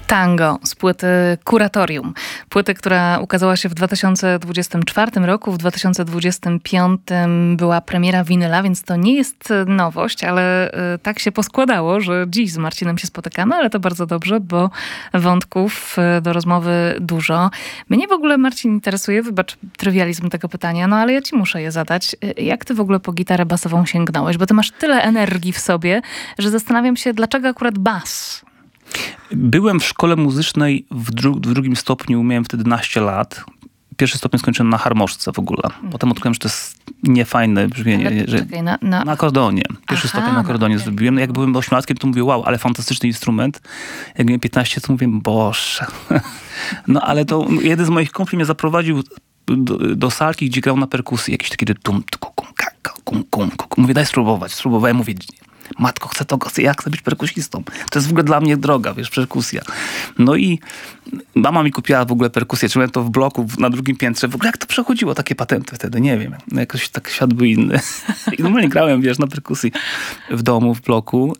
Tango z płyty Kuratorium. Płyty, która ukazała się w 2024 roku. W 2025 była premiera winyla, więc to nie jest nowość, ale tak się poskładało, że dziś z Marcinem się spotykamy, ale to bardzo dobrze, bo wątków do rozmowy dużo. Mnie w ogóle, Marcin, interesuje, wybacz trywializm tego pytania, no ale ja ci muszę je zadać. Jak ty w ogóle po gitarę basową sięgnąłeś? Bo ty masz tyle energii w sobie, że zastanawiam się, dlaczego akurat bas? Byłem w szkole muzycznej w drugim stopniu, miałem wtedy 11 lat. Pierwszy stopień skończyłem na harmoszce w ogóle. Potem odkryłem, że to jest niefajne brzmienie. Czekaj, na akordeonie. Pierwszy stopień na akordeonie zrobiłem. Jak byłem 8-latkiem, to mówię, wow, ale fantastyczny instrument. Jak miałem 15, to mówię, boże. No ale to jeden z moich kumpli mnie zaprowadził do salki, gdzie grał na perkusji. Jakiś taki tum, kum. Mówię, daj spróbować. Spróbowałem, mówię, matko, ja chcę być perkusistą. To jest w ogóle dla mnie droga, wiesz, perkusja. No i mama mi kupiła w ogóle perkusję, trzymałem to w bloku na drugim piętrze. W ogóle jak to przechodziło, takie patenty wtedy, nie wiem. Jakoś tak świat był inny. I normalnie grałem, wiesz, na perkusji w domu, w bloku.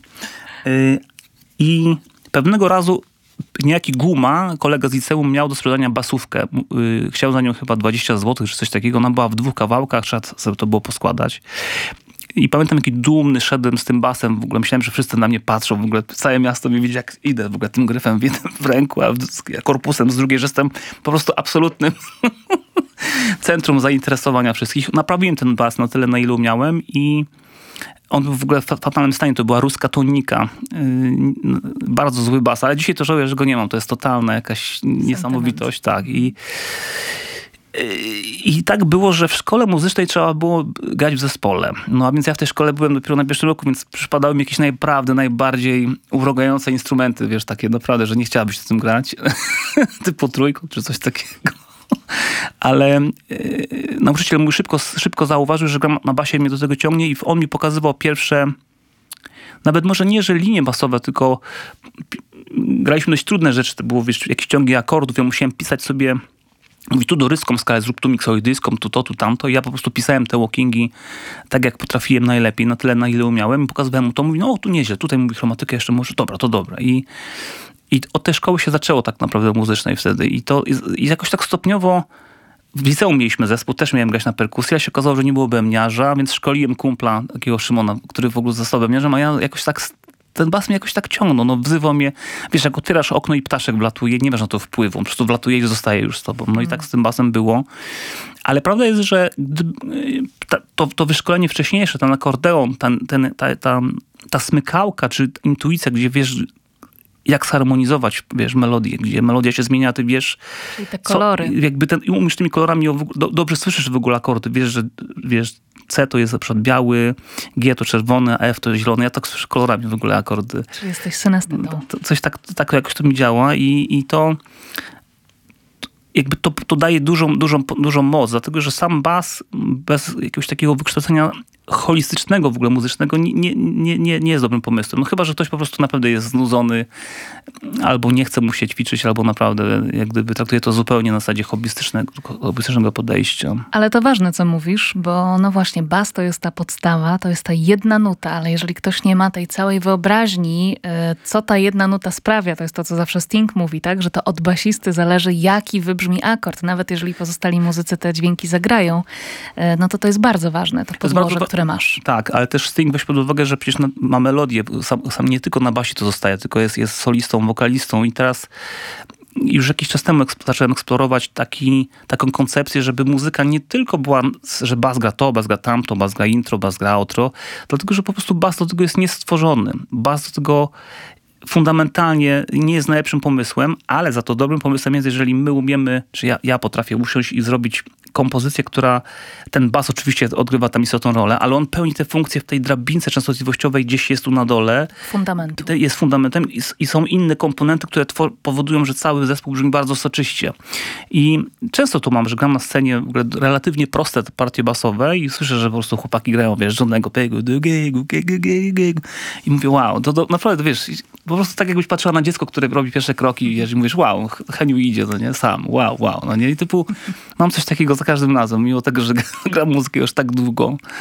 I pewnego razu niejaki Guma, kolega z liceum, miał do sprzedania basówkę. Chciał za nią chyba 20 zł, czy coś takiego. Ona była w 2 kawałkach, trzeba sobie to było poskładać. I pamiętam, jaki dumny szedłem z tym basem. W ogóle myślałem, że wszyscy na mnie patrzą. W ogóle całe miasto mnie widzi, jak idę w ogóle tym gryfem w ręku, a korpusem z drugiej, że jestem po prostu absolutnym centrum zainteresowania wszystkich. Naprawiłem ten bas na tyle, na ilu miałem i on był w ogóle w fatalnym stanie. To była ruska tonika. Bardzo zły bas, ale dzisiaj to żałuję, że go nie mam. To jest totalna jakaś niesamowitość. Tak. I tak było, że w szkole muzycznej trzeba było grać w zespole. No a więc ja w tej szkole byłem dopiero na pierwszym roku, więc przypadały mi jakieś najbardziej urągające instrumenty, wiesz, takie naprawdę, że nie chciałabyś z tym grać. Typu trójką czy coś takiego. Ale nauczyciel mój szybko zauważył, że gram na basie, mnie do tego ciągnie i on mi pokazywał pierwsze, nawet może nie, że linie basowe, tylko graliśmy dość trudne rzeczy. To było, wiesz, jakieś ciągi akordów. Ja musiałem pisać sobie, mówi, tu doryską skalę, zrób tu miksoidyjską, tu to, tu tamto. I ja po prostu pisałem te walkingi tak, jak potrafiłem najlepiej, na tyle, na ile umiałem. I pokazywałem mu to, mówi, no tu nieźle, tutaj mówi chromatykę jeszcze może, dobra, to dobra. I od tej szkoły się zaczęło tak naprawdę muzycznej wtedy. I jakoś tak stopniowo w liceum mieliśmy zespół, też miałem grać na perkusji, ale się okazało, że nie było bębniarza, więc szkoliłem kumpla, takiego Szymona, który w ogóle został bębniarzem, a ja jakoś tak, ten bas mnie jakoś tak ciągnął, no wzywał mnie, wiesz, jak otwierasz okno i ptaszek wlatuje, nie masz na to wpływu, on po prostu wlatuje i zostaje już z tobą. No i tak z tym basem było. Ale prawda jest, że to wyszkolenie wcześniejsze, ten akordeon, ta smykałka, czy intuicja, gdzie wiesz, jak zharmonizować, wiesz, melodię, gdzie melodia się zmienia, ty wiesz... Czyli te kolory. Jakby umiesz tymi kolorami, dobrze słyszysz w ogóle akordy, wiesz, że wiesz, C to jest na przykład biały, G to czerwony, a F to zielony. Ja tak słyszę kolorami w ogóle akordy. Czyli jesteś synestetą. Coś tak jakoś to mi działa i to jakby to daje dużą moc, dlatego że sam bas bez jakiegoś takiego wykształcenia holistycznego w ogóle muzycznego nie jest dobrym pomysłem. No chyba, że ktoś po prostu naprawdę jest znudzony albo nie chce mu się ćwiczyć, albo naprawdę jak gdyby traktuje to zupełnie na zasadzie hobbystycznego podejścia. Ale to ważne, co mówisz, bo no właśnie bas to jest ta podstawa, to jest ta jedna nuta, ale jeżeli ktoś nie ma tej całej wyobraźni, co ta jedna nuta sprawia, to jest to, co zawsze Sting mówi, tak, że to od basisty zależy, jaki wybrzmi akord. Nawet jeżeli pozostali muzycy te dźwięki zagrają, no to jest bardzo ważne, to podłoże, które masz. Tak, ale też Sting weź pod uwagę, że przecież ma melodię, sam nie tylko na basie to zostaje, tylko jest solistą, wokalistą i teraz już jakiś czas temu zacząłem eksplorować taką koncepcję, żeby muzyka nie tylko była, że bas gra to, bas gra tamto, bas gra intro, bas gra outro, dlatego, że po prostu bas do tego jest niestworzony. Bas do tego fundamentalnie nie jest najlepszym pomysłem, ale za to dobrym pomysłem jest, jeżeli my umiemy, czy ja potrafię usiąść i zrobić kompozycję, która, ten bas oczywiście odgrywa tam istotną rolę, ale on pełni te funkcje w tej drabince częstotliwościowej, gdzieś jest tu na dole. Fundamentu. Jest fundamentem i są inne komponenty, które powodują, że cały zespół brzmi bardzo soczyście. I często to mam, że gram na scenie w ogóle relatywnie proste te partie basowe i słyszę, że po prostu chłopaki grają, wiesz, żadnego pegu, i mówię, wow, to naprawdę, wiesz, po prostu tak jakbyś patrzyła na dziecko, które robi pierwsze kroki, wiesz, i mówisz, wow, Heniu idzie, no nie, sam, wow, no nie, i typu mam coś takiego za każdym razem, mimo tego, że gram muzykę już tak długo.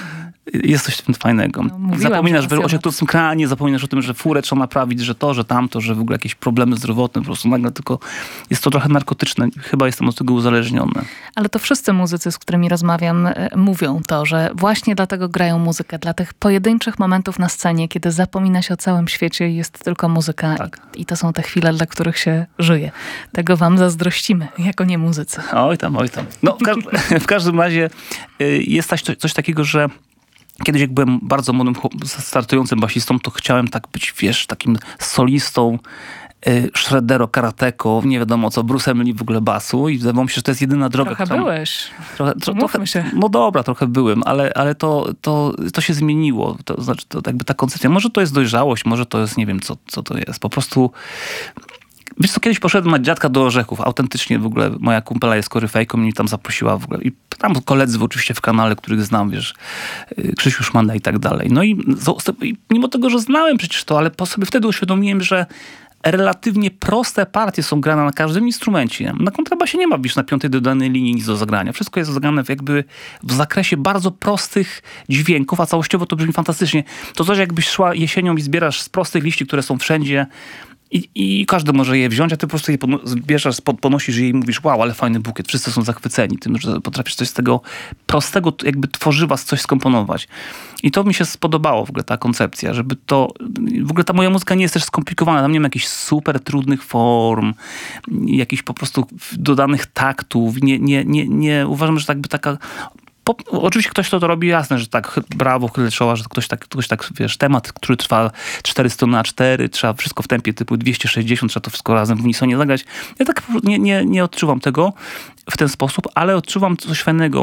jest coś w tym fajnego. Zapominasz o tym kranie, zapominasz o tym, że furę trzeba naprawić, że to, że tamto, że w ogóle jakieś problemy zdrowotne, po prostu nagle tylko jest to trochę narkotyczne. Chyba jestem od tego uzależniony. Ale to wszyscy muzycy, z którymi rozmawiam, mówią to, że właśnie dlatego grają muzykę, dla tych pojedynczych momentów na scenie, kiedy zapomina się o całym świecie i jest tylko muzyka. Tak. I to są te chwile, dla których się żyje. Tego wam zazdrościmy, jako nie muzycy. Oj tam. No, w każdym razie jest coś takiego, że kiedyś jak byłem bardzo młodym, startującym basistą, to chciałem tak być, takim solistą, shreddero, karateko, nie wiadomo co, Bruce'em Lee w ogóle basu i wydawało mi się, że to jest jedyna droga. Trochę byłeś. Trochę się. No dobra, trochę byłem, ale to się zmieniło. To znaczy, to jakby ta koncepcja, może to jest dojrzałość, może to jest, nie wiem co to jest. Po prostu wiesz co, kiedyś poszedłem na Dziadka do Orzechów. Autentycznie w ogóle moja kumpela jest koryfejką, mnie tam zaprosiła w ogóle. I tam koledzy oczywiście w kanale, których znam, wiesz, Krzysiu Szmanda i tak dalej. No i mimo tego, że znałem przecież to, ale sobie wtedy uświadomiłem, że relatywnie proste partie są grane na każdym instrumencie. Na kontrabasie nie ma, wiesz, na piątej dodanej linii nic do zagrania. Wszystko jest zagrane w zakresie bardzo prostych dźwięków, a całościowo to brzmi fantastycznie. To coś jakbyś szła jesienią i zbierasz z prostych liści, które są wszędzie, i każdy może je wziąć, a ty po prostu je zbierzesz, podnosisz je i mówisz, wow, ale fajny bukiet. Wszyscy są zachwyceni tym, że potrafisz coś z tego prostego jakby tworzywa coś skomponować. I to mi się spodobało w ogóle, ta koncepcja, żeby to... W ogóle ta moja muzyka nie jest też skomplikowana. Tam nie ma jakichś super trudnych form, jakichś po prostu dodanych taktów. Nie uważam, że jakby taka... Oczywiście ktoś, kto to robi, jasne, że tak, brawo, chylę czoła, że ktoś tak, wiesz, temat, który trwa 400x4, trzeba wszystko w tempie typu 260, trzeba to wszystko razem w unisonie zagrać. Ja tak nie odczuwam tego w ten sposób, ale odczuwam coś fajnego,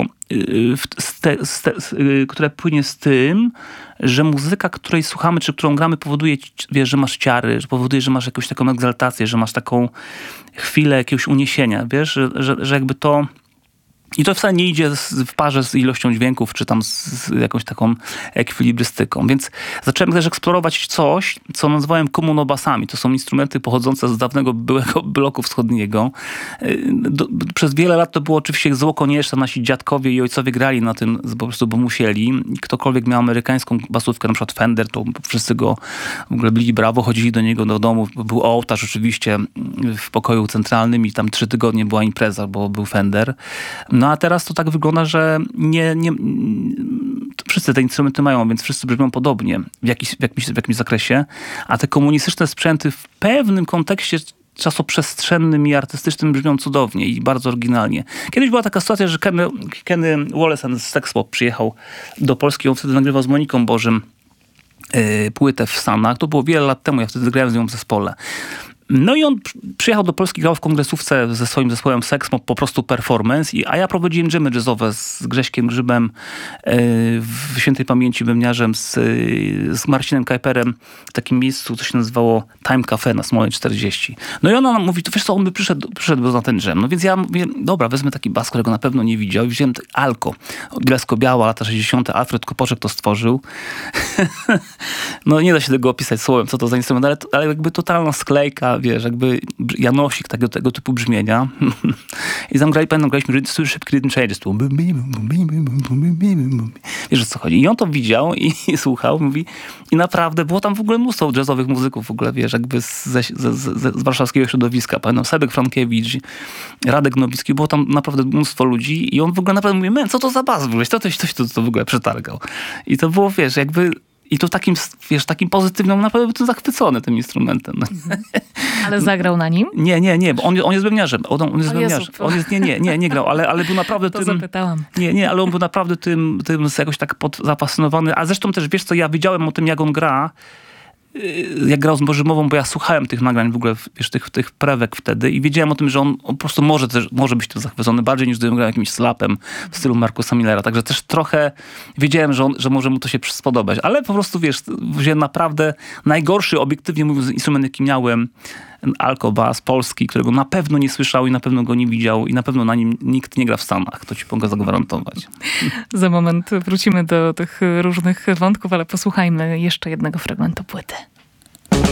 które płynie z tym, że muzyka, której słuchamy, czy którą gramy, powoduje, wiesz, że masz ciary, że powoduje, że masz jakąś taką egzaltację, że masz taką chwilę jakiegoś uniesienia, wiesz, że jakby to... I to wcale nie idzie w parze z ilością dźwięków, czy tam z jakąś taką ekwilibrystyką. Więc zacząłem też eksplorować coś, co nazwałem komunobasami. To są instrumenty pochodzące z dawnego byłego bloku wschodniego. Przez wiele lat to było oczywiście zło konieczne. Nasi dziadkowie i ojcowie grali na tym po prostu, bo musieli. Ktokolwiek miał amerykańską basówkę, na przykład Fender, to wszyscy go w ogóle byli brawo, chodzili do niego do domu. Był ołtarz oczywiście w pokoju centralnym i tam 3 tygodnie była impreza, bo był Fender. No a teraz to tak wygląda, że wszyscy te instrumenty mają, więc wszyscy brzmią podobnie w jakimś zakresie, a te komunistyczne sprzęty w pewnym kontekście czasoprzestrzennym i artystycznym brzmią cudownie i bardzo oryginalnie. Kiedyś była taka sytuacja, że Kenny Wallace z Sex Pop przyjechał do Polski, on wtedy nagrywał z Moniką Bożym płytę w Stanach. To było wiele lat temu, ja wtedy grałem z nią w zespole. No i on przyjechał do Polski, grał w kongresówce ze swoim zespołem Sex Pop, po prostu performance, a ja prowadziłem dżemy jazzowe z Grześkiem Grzybem, w świętej pamięci bębniarzem, z Marcinem Kajperem w takim miejscu, co się nazywało Time Cafe na Smolej 40. No i ona nam mówi, to wiesz co, on by przyszedł na ten dżem. No więc ja mówię, dobra, wezmę taki bas, którego na pewno nie widział i wziąłem Alko, Bielsko-Biała, lata 60. Alfred Kopoczek to stworzył. No nie da się tego opisać słowem, co to za instrument, ale jakby totalna sklejka, wiesz, jakby Janosik tego typu brzmienia. I tam graliśmy szybki rhythm changes. Wiesz, o co chodzi. I on to widział i słuchał, mówi, i naprawdę było tam w ogóle mnóstwo jazzowych muzyków w ogóle, wiesz, jakby z warszawskiego środowiska. Pamiętam, Sebek Frankiewicz, Radek Nowicki, było tam naprawdę mnóstwo ludzi i on w ogóle naprawdę mówi, co to za bas w ogóle? Ktoś to w ogóle przetargał. I to było, wiesz, jakby... I to takim pozytywnym, naprawdę był zachwycony tym instrumentem. Ale zagrał na nim? Nie, bo on jest bębniarzem. On jest bębniarzem. On jest, nie grał, ale był naprawdę to zapytałam. Nie, ale on był naprawdę tym jakoś tak zafascynowany. A zresztą też, wiesz co, ja wiedziałem o tym, jak on gra, jak grał z Bożymową, bo ja słuchałem tych nagrań w ogóle, wiesz, tych prewek wtedy i wiedziałem o tym, że on po prostu może być tym zachwycony bardziej niż gdybym grał jakimś slapem w stylu Markusa Millera. Także też trochę wiedziałem, że może mu to się spodobać. Ale po prostu, wiesz, wziąłem naprawdę najgorszy, obiektywnie mówiąc, instrument, jaki miałem, Alko Bass polski, którego na pewno nie słyszał i na pewno go nie widział i na pewno na nim nikt nie gra w Stanach. To ci mogę zagwarantować. Za moment wrócimy do tych różnych wątków, ale posłuchajmy jeszcze jednego fragmentu płyty.